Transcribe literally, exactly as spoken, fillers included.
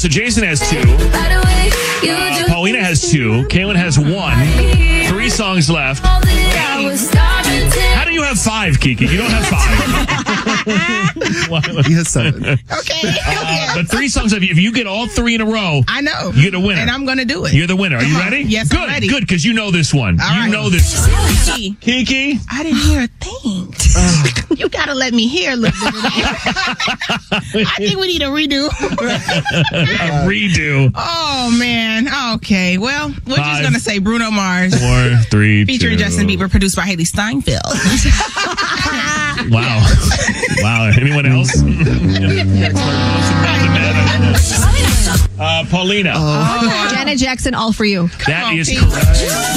so Jason has two. Uh, Paulina has two. Kaylin has one. Three songs left. How do you have five, Kiki? You don't have five. He has seven. Okay. okay. Uh, but three songs, if you, if you get all three in a row, I know. You get a winner. And I'm going to do it. You're the winner. Are you ready? Yes, good, I'm ready. Good, because you know this one. All you right. know this. Kiki. Kiki? I didn't hear a thing. You got to let me hear a little bit of that. I think we need a redo. A redo. Oh, man. Okay. Well, we're Five, just going to say Bruno Mars. Four, three, Featuring two. Justin Bieber, produced by Haley Steinfeld. Wow. Wow. Anyone else? uh, Paulina. Oh. Janet Jackson, All For You. That on, is Pete. correct.